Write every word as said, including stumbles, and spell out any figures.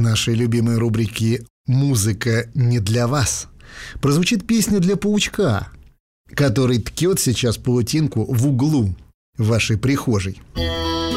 нашей любимой рубрики «Музыка не для вас» прозвучит песня для паучка, который ткет сейчас паутинку в углу вашей прихожей.